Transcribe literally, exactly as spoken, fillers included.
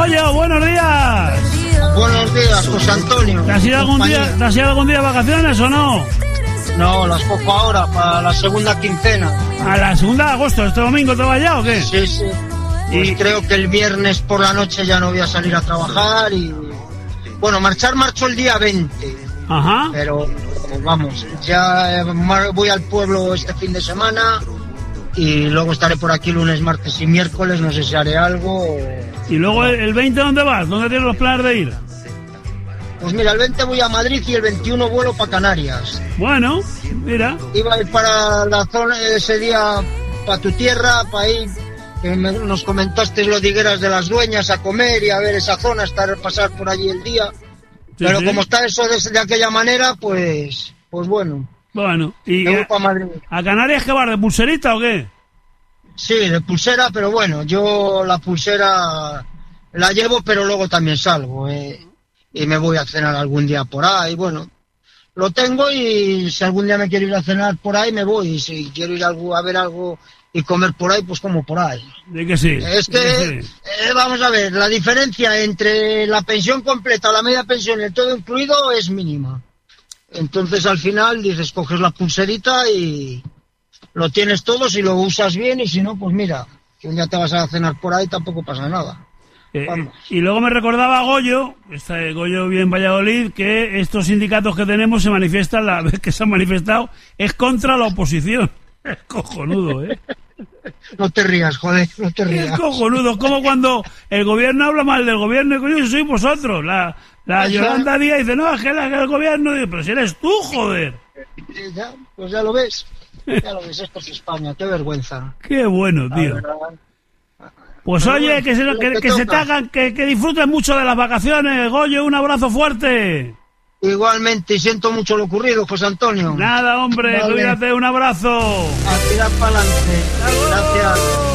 Goyo, buenos días. Buenos días, José Antonio. ¿Te has ido algún día, ¿te has ido algún día de vacaciones o no? No, las cojo ahora, para la segunda quincena. ¿A la segunda de agosto? ¿Este domingo te vas ya o qué? Sí, sí. Pues y creo que el viernes por la noche ya no voy a salir a trabajar y... Bueno, marchar marcho el día veinte. Ajá. Pero, pues vamos, ya voy al pueblo este fin de semana y luego estaré por aquí lunes, martes y miércoles, no sé si haré algo o... ¿Y luego el veinte dónde vas? ¿Dónde tienes los planes de ir? Pues mira, el veinte voy a Madrid y el veintiuno vuelo para Canarias. Bueno, mira. Iba a ir para la zona ese día, para tu tierra, para ir, que me, nos comentaste lo de Higueras de las Dueñas, a comer y a ver esa zona, estar pasar por allí el día. Sí, pero sí. Como está eso de, de aquella manera, pues pues bueno. Bueno, y me voy para Madrid. ¿A Canarias qué vas, de pulserita o qué? Sí, de pulsera, pero bueno, yo la pulsera la llevo, pero luego también salgo, eh. Y me voy a cenar algún día por ahí, bueno, lo tengo y si algún día me quiero ir a cenar por ahí me voy, y si quiero ir a, algo, a ver algo y comer por ahí, pues como por ahí. ¿De que sí? Es que, que sí. eh, vamos a ver, la diferencia entre la pensión completa, la media pensión y el todo incluido es mínima. Entonces al final dices, coges la pulserita y lo tienes todo si lo usas bien y si no, pues mira, que un día te vas a cenar por ahí tampoco pasa nada. Eh, y luego me recordaba Goyo, este Goyo bien Valladolid, que estos sindicatos que tenemos se manifiestan, la vez que se han manifestado, es contra la oposición. Es cojonudo, ¿eh? No te rías, joder, no te rías. Es cojonudo, como cuando el gobierno habla mal del gobierno, y coño, sois vosotros. La, la Yolanda Díaz dice, no, es que el gobierno, dice, pero si eres tú, joder. Ya, pues ya lo ves, ya lo ves, esto es España, qué vergüenza. Qué bueno, tío. Pues pero oye, bueno, que se, que, que, que se te hagan, que, que disfruten mucho de las vacaciones, Goyo, un abrazo fuerte. Igualmente, siento mucho lo ocurrido, José Antonio. Nada, hombre, vale. Cuídate, un abrazo. A tirar para adelante. Gracias.